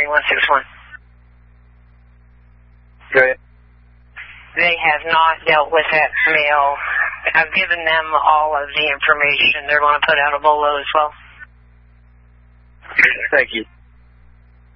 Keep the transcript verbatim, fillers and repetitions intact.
one six one. Go ahead. They have not dealt with that mail. I've given them all of the information. They're going to put out a bolo as well. Thank you.